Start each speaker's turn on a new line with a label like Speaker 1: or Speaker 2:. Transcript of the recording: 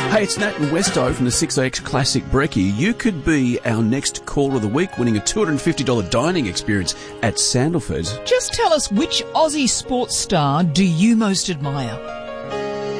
Speaker 1: Hey, it's Nat and Westo from the 6X Classic Brekkie. You could be our next caller of the week, winning a $250 dining experience at Sandalford.
Speaker 2: Just tell us, which Aussie sports star do you most admire?